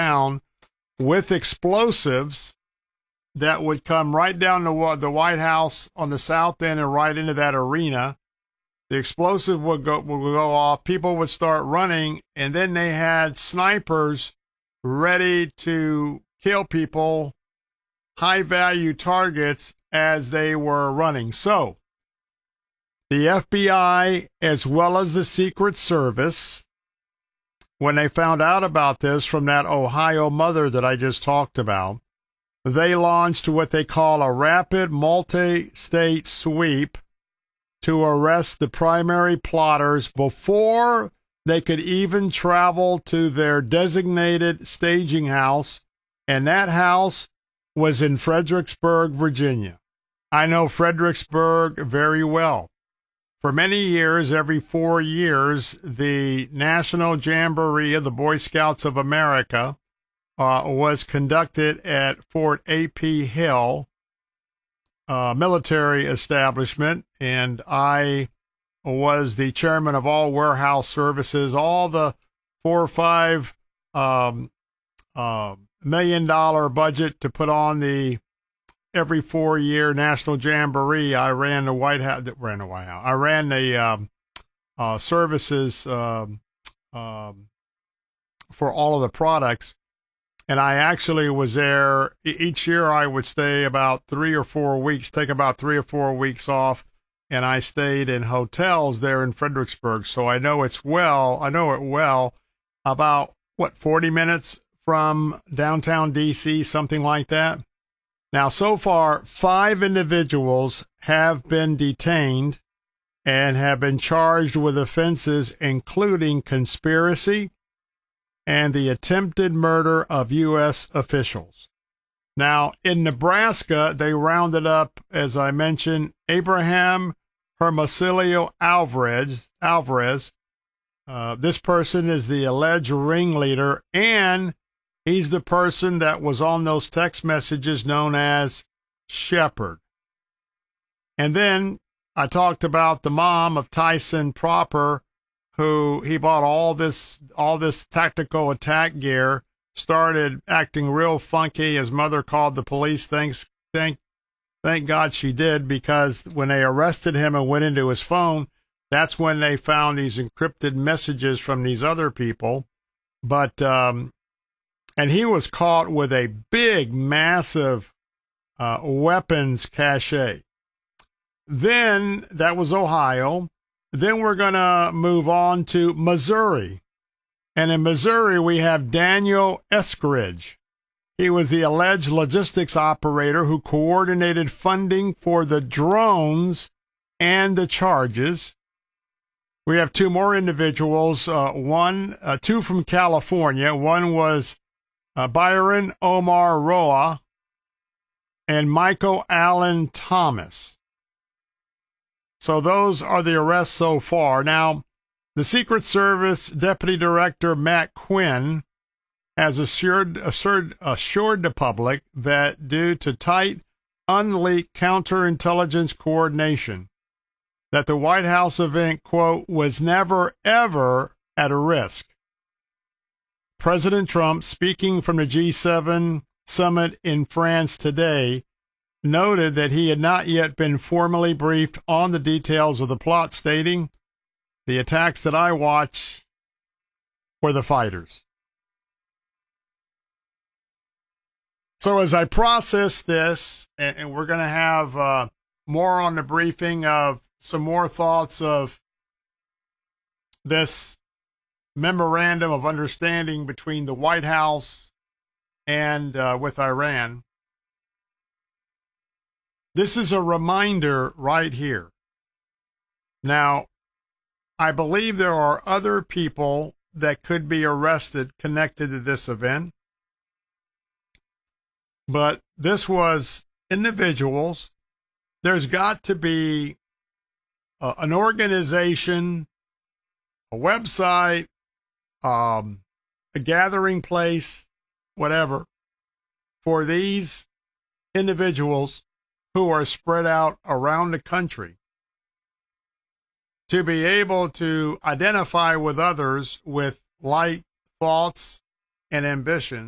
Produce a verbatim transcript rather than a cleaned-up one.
town with explosives that would come right down the, the White House on the south end and right into that arena. The explosive would go, would go off. People would start running, and then they had snipers ready to kill people, high-value targets, as they were running. So the F B I, as well as the Secret Service, when they found out about this from that Ohio mother that I just talked about, they launched what they call a rapid multi-state sweep to arrest the primary plotters before they could even travel to their designated staging house, and that house was in Fredericksburg, Virginia. I know Fredericksburg very well. For many years, every four years, the National Jamboree of the Boy Scouts of America uh, was conducted at Fort A P Hill uh, military establishment, and I was the chairman of all warehouse services. All the four or five um, uh, million dollar budget to put on the every four year National Jamboree, I ran the White House. Ran the White House. I ran the um, uh, services um, um, for all of the products, and I actually was there each year. I would stay about three or four weeks, take about three or four weeks off, and I stayed in hotels there in Fredericksburg. So I know it's well. I know it well. About what, forty minutes from downtown D C, something like that. Now, so far, five individuals have been detained and have been charged with offenses including conspiracy and the attempted murder of U S officials. Now, in Nebraska, they rounded up, as I mentioned, Abraham Hermosillo Alvarez. Alvarez. Uh, this person is the alleged ringleader, and he's the person that was on those text messages known as Shepherd. And then I talked about the mom of Tyson Proper, who he bought all this all this tactical attack gear, started acting real funky. His mother called the police. Thanks, thank, thank God she did, because when they arrested him and went into his phone, that's when they found these encrypted messages from these other people. But um, and he was caught with a big, massive uh, weapons cache. Then, that was Ohio. Then we're going to move on to Missouri. And in Missouri, we have Daniel Eskridge. He was the alleged logistics operator who coordinated funding for the drones and the charges. We have two more individuals, uh, one, uh, two from California. One was Uh, Byron Omar Roa and Michael Allen Thomas. So those are the arrests so far. Now, the Secret Service Deputy Director Matt Quinn has assured, assured, assured the public that due to tight, unleaked counterintelligence coordination, that the White House event, quote, was never, ever at a risk. President Trump, speaking from the G seven summit in France today, noted that he had not yet been formally briefed on the details of the plot, stating, "The attacks that I watch were the fighters." So as I process this, and, and we're going to have uh, more on the briefing of some more thoughts of this memorandum of understanding between the White House and uh, with Iran. This is a reminder right here. Now, I believe there are other people that could be arrested connected to this event, but this was individuals. There's got to be uh, an organization, a website, um, a gathering place, whatever, for these individuals who are spread out around the country to be able to identify with others with like thoughts and ambition